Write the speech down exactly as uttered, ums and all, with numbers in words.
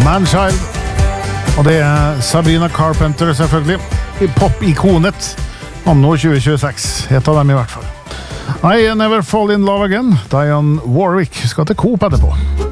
Manchild. Og det er Sabrina Carpenter, selvfølgelig. Pop-ikonet. Anno tjue tjueseks. Et av dem i hvert fall. I Never Fall in Love Again. Dionne Warwick skal til Coop etterpå.